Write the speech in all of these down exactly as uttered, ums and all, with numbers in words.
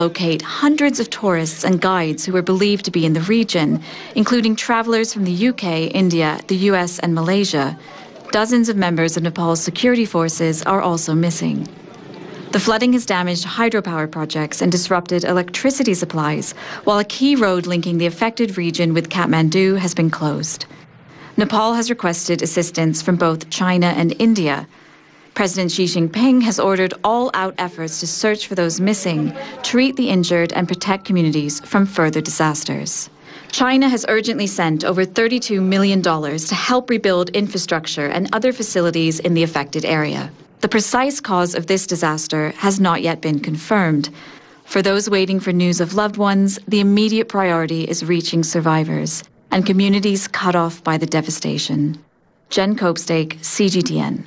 locate hundreds of tourists and guides who were believed to be in the region, including travellers from the U K, India, the U S and Malaysia. Dozens of members of Nepal's security forces are also missing. The flooding has damaged hydropower projects and disrupted electricity supplies, while a key road linking the affected region with Kathmandu has been closed. Nepal has requested assistance from both China and India. President Xi Jinping has ordered all-out efforts to search for those missing, treat the injured and protect communities from further disasters. China has urgently sent over thirty-two million dollars to help rebuild infrastructure and other facilities in the affected area. The precise cause of this disaster has not yet been confirmed. For those waiting for news of loved ones, the immediate priority is reaching survivors and communities cut off by the devastation. Jen Copestake, C G T N.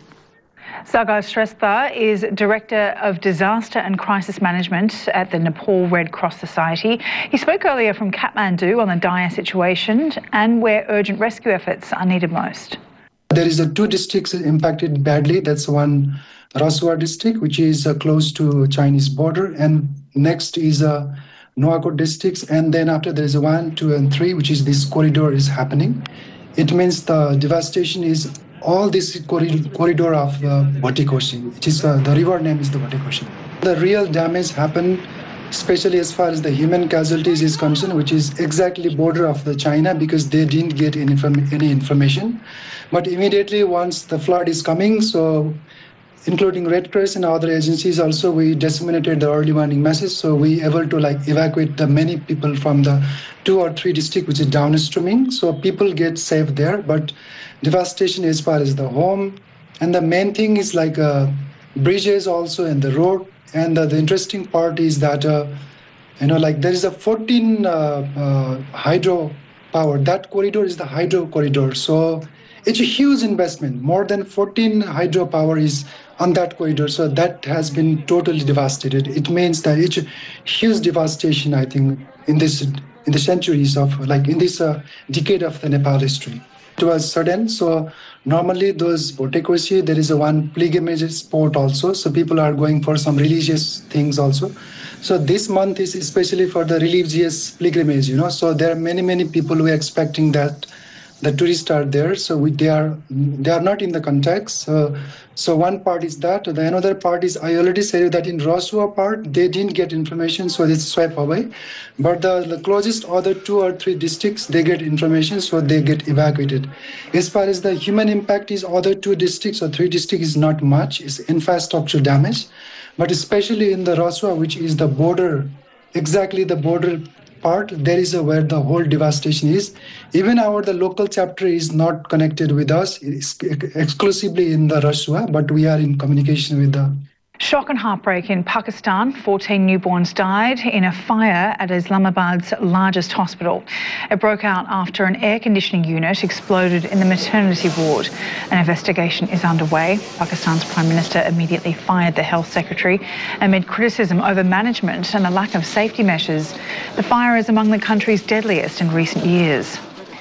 Sagar Shrestha is Director of Disaster and Crisis Management at the Nepal Red Cross Society. He spoke earlier from Kathmandu on the dire situation and where urgent rescue efforts are needed most. There is a two districts impacted badly. That's one, Rasuwa district, which is uh, close to Chinese border, and next is uh, Nuwakot districts, and then after there is a one, two, and three, which is this corridor is happening. It means the devastation is all this corridor of the Bhatikoshi, which is uh, the river name is the Bhatikoshi. The real damage happened, especially as far as the human casualties is concerned, which is exactly border of the China, because they didn't get any, any information. But immediately once the flood is coming, so including Red Cross and other agencies also, we disseminated the early warning message. So we able to like evacuate the many people from the two or three districts, which is downstreaming. So people get safe there, but devastation as far as the home. And the main thing is like uh, bridges also and the road. And uh, the interesting part is that, uh, you know, like there is a fourteen uh, uh, hydro power. That corridor is the hydro corridor. So it's a huge investment. More than fourteen hydro power is on that corridor. So that has been totally devastated. It means that it's a huge devastation, I think, in this in the centuries of, like in this uh, decade of the Nepal history. It was sudden. So normally those Bhatikoshi, there is a one pilgrimage spot also. So people are going for some religious things also. So this month is especially for the religious pilgrimage, you know. So there are many, many people who are expecting that the tourists are there, so we, they are they are not in the context. So, so one part is that. The another part is, I already said that in Rasuwa part, they didn't get information, so they swipe away. But the, the closest other two or three districts, they get information, so they get evacuated. As far as the human impact is, other two districts or three districts is not much. It's infrastructure damage. But especially in the Rasuwa, which is the border, exactly the border part, there is a where the whole devastation is. Even our the local chapter is not connected with us. It's exclusively in the Rasuwa, but we are in communication with the. Shock and heartbreak in Pakistan. fourteen newborns died in a fire at Islamabad's largest hospital. It broke out after an air conditioning unit exploded in the maternity ward. An investigation is underway. Pakistan's Prime Minister immediately fired the health secretary amid criticism over management and a lack of safety measures. The fire is among the country's deadliest in recent years.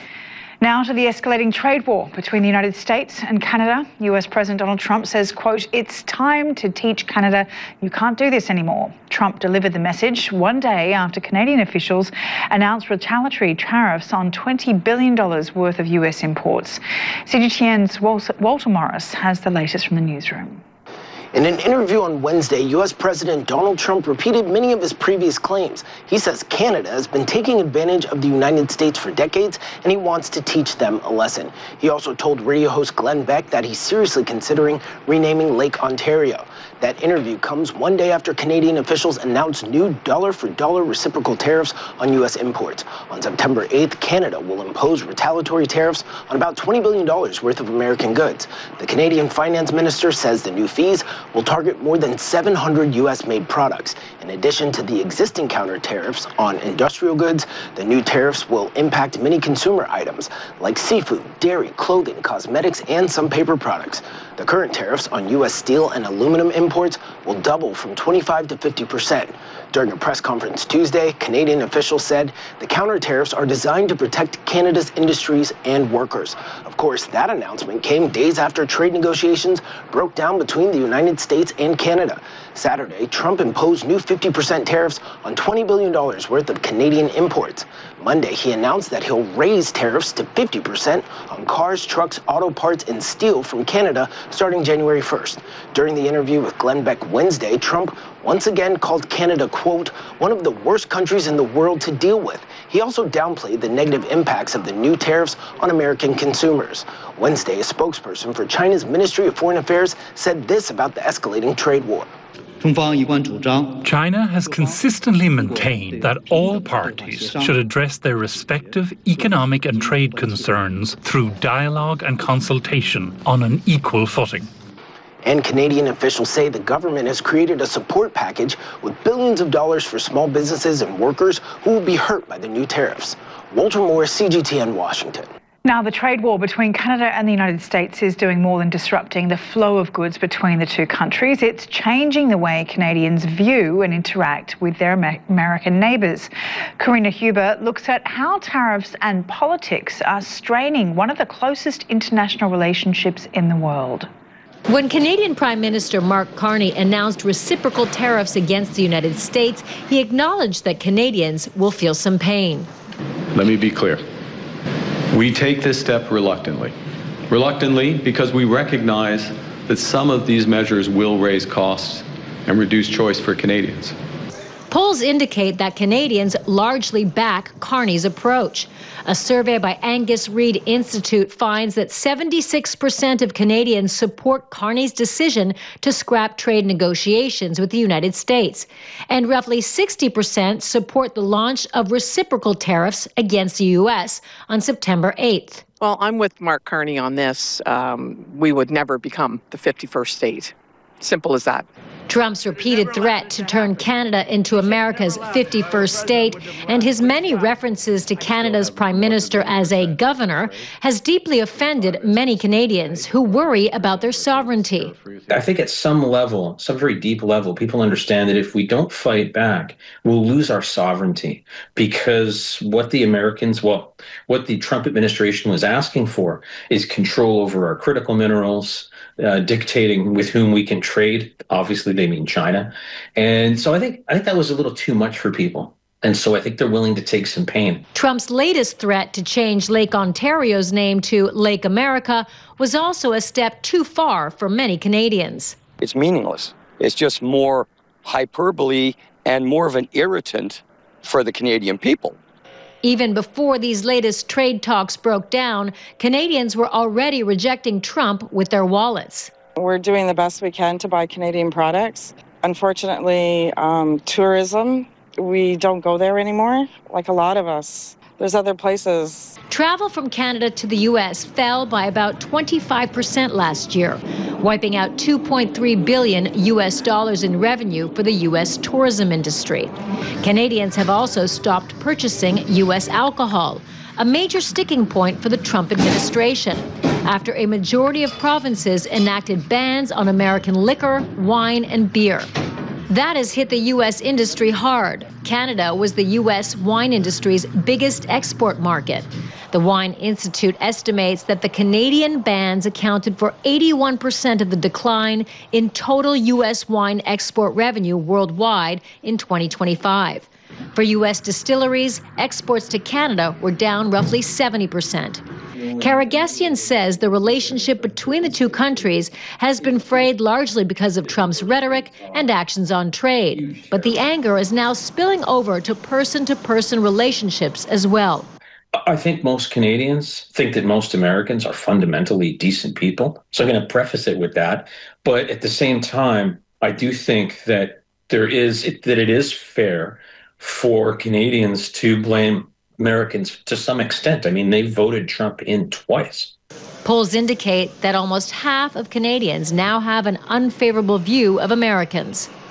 Now to the escalating trade war between the United States and Canada. U S President Donald Trump says, quote, "It's time to teach Canada you can't do this anymore." Trump delivered the message one day after Canadian officials announced retaliatory tariffs on twenty billion dollars worth of U S imports. C G T N's Walter Morris has the latest from the newsroom. In an interview on Wednesday, U S President Donald Trump repeated many of his previous claims. He says Canada has been taking advantage of the United States for decades, and he wants to teach them a lesson. He also told radio host Glenn Beck that he's seriously considering renaming Lake Ontario. That interview comes one day after Canadian officials announced new dollar-for-dollar reciprocal tariffs on U S imports. On September eighth, Canada will impose retaliatory tariffs on about twenty billion dollars worth of American goods. The Canadian finance minister says the new fees will target more than seven hundred U S-made products. In addition to the existing counter tariffs on industrial goods, the new tariffs will impact many consumer items like seafood, dairy, clothing, cosmetics, and some paper products. The current tariffs on U S steel and aluminum imports will double from twenty-five to fifty percent. During a press conference Tuesday, Canadian officials said the counter tariffs are designed to protect Canada's industries and workers. Of course, that announcement came days after trade negotiations broke down between the United States and Canada. Saturday, Trump imposed new fifty percent tariffs on twenty billion dollars worth of Canadian imports. Monday, he announced that he'll raise tariffs to fifty percent on cars, trucks, auto parts, and steel from Canada starting January first. During the interview with Glenn Beck Wednesday, Trump once again called Canada, quote, one of the worst countries in the world to deal with. He also downplayed the negative impacts of the new tariffs on American consumers. Wednesday, a spokesperson for China's Ministry of Foreign Affairs said this about the escalating trade war. China has consistently maintained that all parties should address their respective economic and trade concerns through dialogue and consultation on an equal footing. And Canadian officials say the government has created a support package with billions of dollars for small businesses and workers who will be hurt by the new tariffs. Walter Moore, C G T N, Washington. Now, the trade war between Canada and the United States is doing more than disrupting the flow of goods between the two countries. It's changing the way Canadians view and interact with their American neighbours. Karina Huber looks at how tariffs and politics are straining one of the closest international relationships in the world. When Canadian Prime Minister Mark Carney announced reciprocal tariffs against the United States, he acknowledged that Canadians will feel some pain. Let me be clear. We take this step reluctantly. Reluctantly because we recognize that some of these measures will raise costs and reduce choice for Canadians. Polls indicate that Canadians largely back Carney's approach. A survey by Angus Reid Institute finds that seventy-six percent of Canadians support Carney's decision to scrap trade negotiations with the United States, and roughly sixty percent support the launch of reciprocal tariffs against the U S on September eighth. Well, I'm with Mark Carney on this. Um, we would never become the fifty-first state. Simple as that. Trump's repeated threat to turn Canada into America's fifty-first state and his many references to Canada's prime minister as a governor has deeply offended many Canadians who worry about their sovereignty. I think at some level, some very deep level, people understand that if we don't fight back, we'll lose our sovereignty, because what the Americans, well, what the Trump administration was asking for is control over our critical minerals, Uh, dictating with whom we can trade. Obviously, they mean China. And so I think I think that was a little too much for people. And so I think they're willing to take some pain. Trump's latest threat to change Lake Ontario's name to Lake America was also a step too far for many Canadians. It's meaningless. It's just more hyperbole and more of an irritant for the Canadian people. Even before these latest trade talks broke down, Canadians were already rejecting Trump with their wallets. We're doing the best we can to buy Canadian products. Unfortunately, um, tourism, we don't go there anymore, like a lot of us. There's other places. Travel from Canada to the U S fell by about twenty-five percent last year, wiping out two point three billion U S dollars in revenue for the U S tourism industry. Canadians have also stopped purchasing U S alcohol, a major sticking point for the Trump administration, after a majority of provinces enacted bans on American liquor, wine, and beer. That has hit the U S industry hard. Canada was the U S wine industry's biggest export market. The Wine Institute estimates that the Canadian bans accounted for eighty-one percent of the decline in total U S wine export revenue worldwide in twenty twenty-five. For U S distilleries, exports to Canada were down roughly seventy percent. Karagesian says the relationship between the two countries has been frayed largely because of Trump's rhetoric and actions on trade. But the anger is now spilling over to person-to-person relationships as well. I think most Canadians think that most Americans are fundamentally decent people. So I'm going to preface it with that. But at the same time, I do think that there is that it is fair for Canadians to blame Americans to some extent. I mean, they voted Trump in twice. Polls indicate that almost half of Canadians now have an unfavorable view of Americans.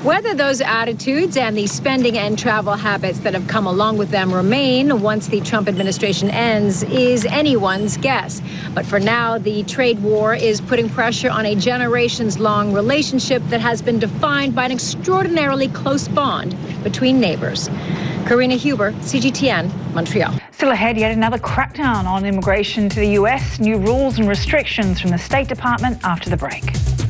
Whether those attitudes and the spending and travel habits that have come along with them remain once the Trump administration ends is anyone's guess. But for now, the trade war is putting pressure on a generations-long relationship that has been defined by an extraordinarily close bond between neighbors. Karina Huber, C G T N, Montreal. Still ahead, yet another crackdown on immigration to the U S. New rules and restrictions from the State Department after the break.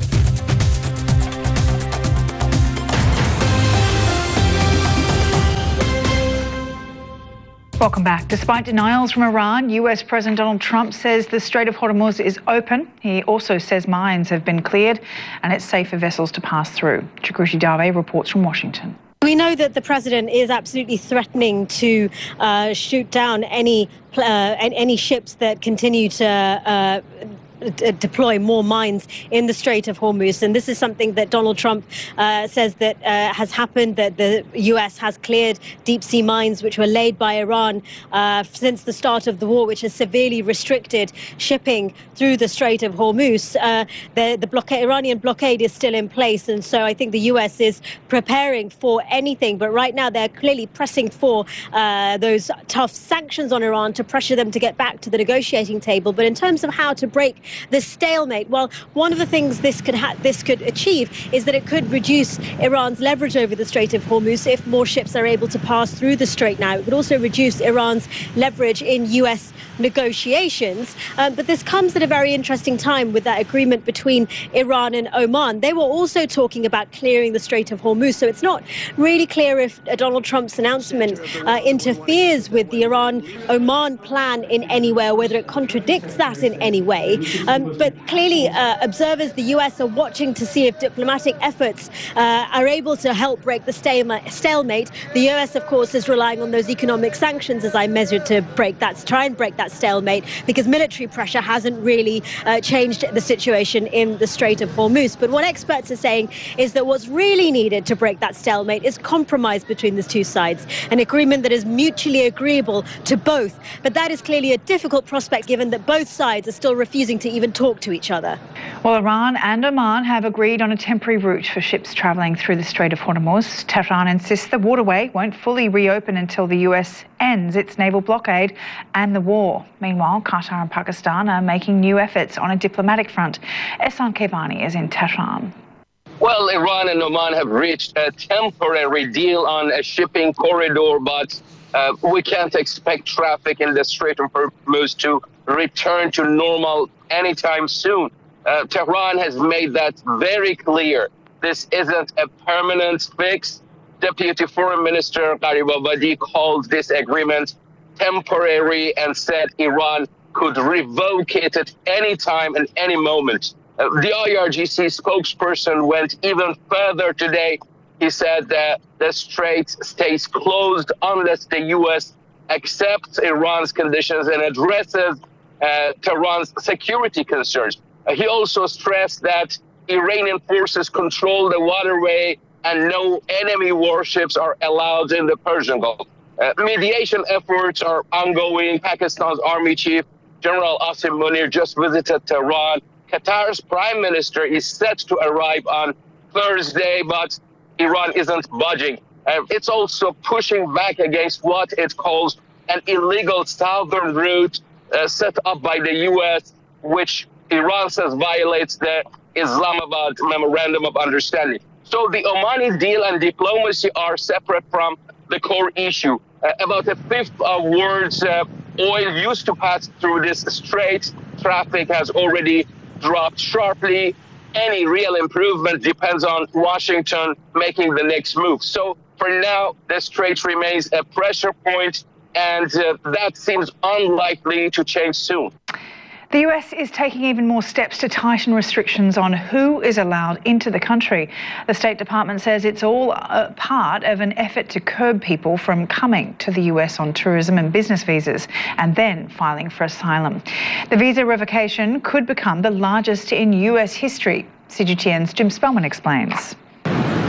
Welcome back. Despite denials from Iran, U S President Donald Trump says the Strait of Hormuz is open. He also says mines have been cleared and it's safe for vessels to pass through. Chakruti Dave reports from Washington. We know that the president is absolutely threatening to uh, shoot down any uh, any ships that continue to uh, d- deploy more mines in the Strait of Hormuz. And this is something that Donald Trump uh, says that uh, has happened, that the U S has cleared deep sea mines which were laid by Iran uh, since the start of the war, which has severely restricted shipping through the Strait of Hormuz. Uh, the the blockade, Iranian blockade is still in place. And so I think the U S is preparing for anything. But right now they're clearly pressing for uh, those tough sanctions on Iran to pressure them to get back to the negotiating table. But in terms of how to break the stalemate, well, one of the things this could ha- this could achieve is that it could reduce Iran's leverage over the Strait of Hormuz if more ships are able to pass through the strait now. It would also reduce Iran's leverage in U S negotiations. Um, but this comes at a very interesting time with that agreement between Iran and Oman. They were also talking about clearing the Strait of Hormuz. So it's not really clear if uh, Donald Trump's announcement uh, interferes with the Iran-Oman plan in any way, or whether it contradicts that in any way. Um, but clearly, uh, observers, the U S, are watching to see if diplomatic efforts uh, are able to help break the stalemate. The U S, of course, is relying on those economic sanctions, as I measured, to break that, try and break that stalemate, because military pressure hasn't really uh, changed the situation in the Strait of Hormuz. But what experts are saying is that what's really needed to break that stalemate is compromise between the two sides, an agreement that is mutually agreeable to both. But that is clearly a difficult prospect, given that both sides are still refusing to even talk to each other. Well, Iran and Oman have agreed on a temporary route for ships travelling through the Strait of Hormuz. Tehran insists the waterway won't fully reopen until the U S ends its naval blockade and the war. Meanwhile, Qatar and Pakistan are making new efforts on a diplomatic front. Ehsan Kevani is in Tehran. Well, Iran and Oman have reached a temporary deal on a shipping corridor, but uh, we can't expect traffic in the Strait of Hormuz to return to normal anytime soon. Uh, Tehran has made that very clear. This isn't a permanent fix. Deputy Foreign Minister Gharibabadi called this agreement temporary and said Iran could revoke it at any time and any moment. Uh, the I R G C spokesperson went even further today. He said that the strait stays closed unless the U S accepts Iran's conditions and addresses uh, Tehran's security concerns. Uh, he also stressed that Iranian forces control the waterway and no enemy warships are allowed in the Persian Gulf. Uh, mediation efforts are ongoing. Pakistan's Army Chief General Asim Munir just visited Tehran. Qatar's Prime Minister is set to arrive on Thursday, but Iran isn't budging. Uh, it's also pushing back against what it calls an illegal southern route uh, set up by the U S, which Iran says violates the Islamabad Memorandum of Understanding. So the Omani deal and diplomacy are separate from the core issue. Uh, about a fifth of world's uh, oil used to pass through this strait. Traffic has already dropped sharply. Any real improvement depends on Washington making the next move. So for now, the strait remains a pressure point, and uh, that seems unlikely to change soon. The U S is taking even more steps to tighten restrictions on who is allowed into the country. The State Department says it's all a part of an effort to curb people from coming to the U S on tourism and business visas and then filing for asylum. The visa revocation could become the largest in U S history. C G T N's Jim Spellman explains.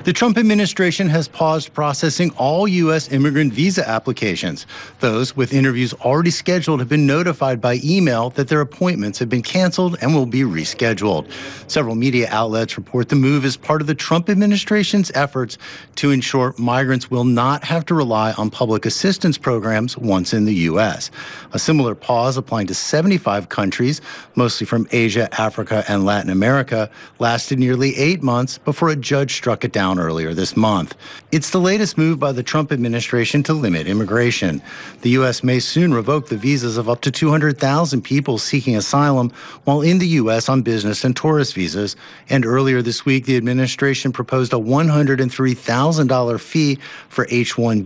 The Trump administration has paused processing all U S immigrant visa applications. Those with interviews already scheduled have been notified by email that their appointments have been canceled and will be rescheduled. Several media outlets report the move is part of the Trump administration's efforts to ensure migrants will not have to rely on public assistance programs once in the U S. A similar pause applying to seventy-five countries, mostly from Asia, Africa, and Latin America, lasted nearly eight months before a judge struck it down earlier this month. It's the latest move by the Trump administration to limit immigration. The U S may soon revoke the visas of up to two hundred thousand people seeking asylum while in the U S on business and tourist visas. And earlier this week, the administration proposed a one hundred three thousand dollars fee for H one